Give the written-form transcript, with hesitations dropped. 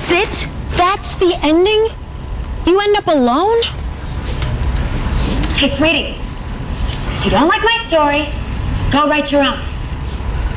That's it? That's the ending? You end up alone? Hey, sweetie, if you don't like my story, go write your own.